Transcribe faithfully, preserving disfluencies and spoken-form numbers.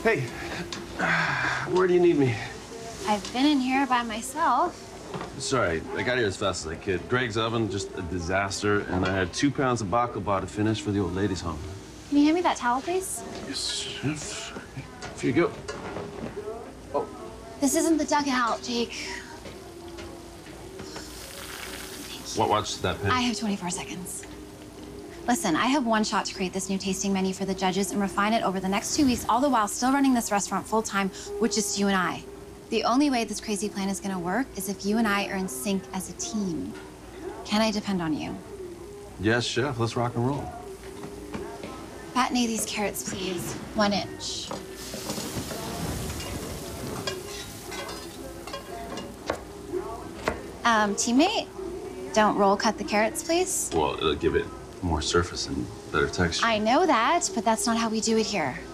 Hey, where do you need me? I've been in here by myself. Sorry, I got here as fast as I could. Greg's oven, just a disaster, and I had two pounds of baklava to finish for the old ladies' home. Can you hand me that towel, please? Yes, chef. Here you go. Oh. This isn't the dugout, Jake. What, watch that pen? I have twenty-four seconds. Listen, I have one shot to create this new tasting menu for the judges and refine it over the next two weeks, all the while still running this restaurant full-time with just you and I. The only way this crazy plan is gonna work is if you and I are in sync as a team. Can I depend on you? Yes, chef. Let's rock and roll. Fatten these carrots, please. One inch. Um, teammate, don't roll cut the carrots, please. Well, it'll give it more surface and better texture. I know that, but that's not how we do it here.